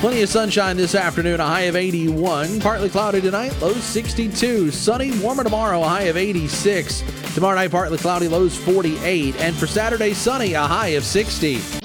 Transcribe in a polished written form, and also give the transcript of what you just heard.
Plenty of sunshine this afternoon, a high of 81. Partly cloudy tonight, lows 62. Sunny, warmer tomorrow, a high of 86. Tomorrow night, partly cloudy, lows 48. And for Saturday, sunny, a high of 60.